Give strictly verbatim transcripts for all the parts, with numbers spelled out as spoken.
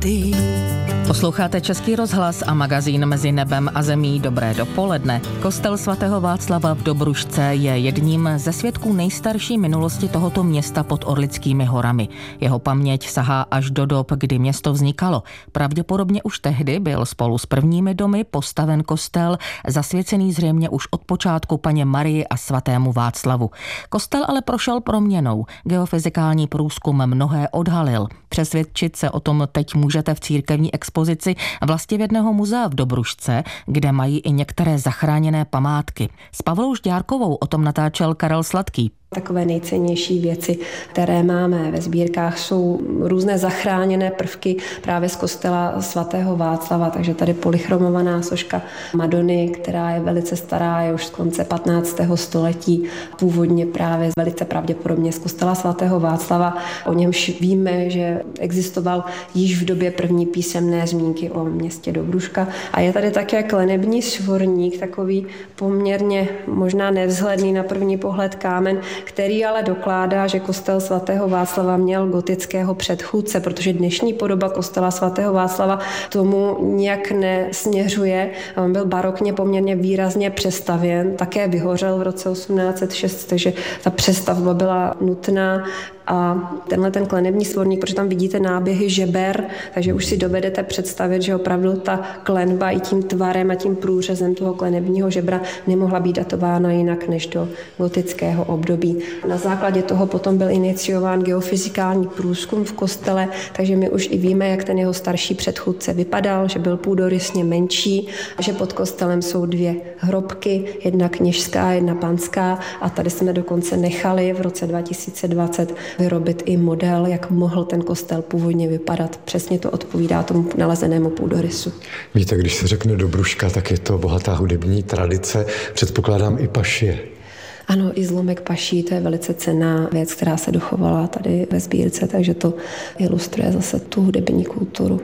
ty. Posloucháte Český rozhlas a magazín Mezi nebem a zemí. Dobré dopoledne. Kostel svatého Václava v Dobrušce je jedním ze svědků nejstarší minulosti tohoto města pod Orlickými horami. Jeho paměť sahá až do dob, kdy město vznikalo. Pravděpodobně už tehdy byl spolu s prvními domy postaven kostel, zasvěcený zřejmě už od počátku Panně Marii a svatému Václavu. Kostel ale prošel proměnou. Geofyzikální průzkum mnohé odhalil. Přesvědčit se o tom teď můžete v církevní expozici Vlastivědného muzea v Dobrušce, kde mají i některé zachráněné památky. S Pavlou Žďárkovou o tom natáčel Karel Sladký. Takové nejcennější věci, které máme ve sbírkách, jsou různé zachráněné prvky právě z kostela svatého Václava, takže tady polychromovaná soška Madony, která je velice stará, je už z konce patnáctého století, původně právě velice pravděpodobně z kostela svatého Václava. O němž víme, že existoval již v době první písemné zmínky o městě Dobruška. A je tady také klenební svorník, takový poměrně možná nevzhledný na první pohled kámen, který ale dokládá, že kostel svatého Václava měl gotického předchůdce, protože dnešní podoba kostela svatého Václava tomu nějak nesměřuje. On byl barokně poměrně výrazně přestavěn, také vyhořel v roce osmnáct set šest, takže ta přestavba byla nutná. A tenhle ten klenební svorník, protože tam vidíte náběhy žeber, takže už si dovedete představit, že opravdu ta klenba i tím tvarem a tím průřezem toho klenebního žebra nemohla být datována jinak než do gotického období. Na základě toho potom byl iniciován geofyzikální průzkum v kostele, takže my už i víme, jak ten jeho starší předchůdce vypadal, že byl půdorysně menší, že pod kostelem jsou dvě hrobky, jedna kněžská, jedna panská, a tady jsme dokonce nechali v roce dva tisíce dvacet vyrobit i model, jak mohl ten kostel původně vypadat. Přesně to odpovídá tomu nalezenému půdorysu. Víte, když se řekne Dobruška, tak je to bohatá hudební tradice, předpokládám i pašie. Ano, i zlomek paší, to je velice cenná věc, která se dochovala tady ve sbírce, takže to ilustruje zase tu hudební kulturu.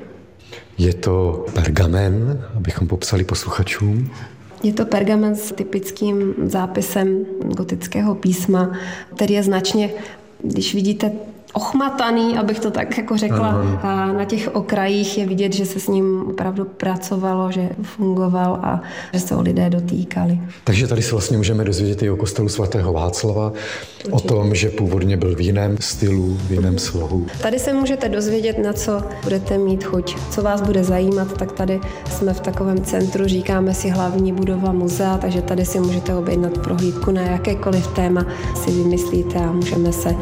Je to pergamen, abychom popsali posluchačům? Je to pergamen s typickým zápisem gotického písma, který je značně, když vidíte, ochmataný, abych to tak jako řekla. A na těch okrajích je vidět, že se s ním opravdu pracovalo, že fungoval a že se ho lidé dotýkali. Takže tady se vlastně můžeme dozvědět i o kostelu svatého Václava, určitě. O tom, že původně byl v jiném stylu, v jiném slohu. Tady se můžete dozvědět, na co budete mít chuť, co vás bude zajímat, tak tady jsme v takovém centru, říkáme si hlavní budova muzea, takže tady si můžete objednat prohlídku na jakékoliv téma si vymyslíte a můžeme se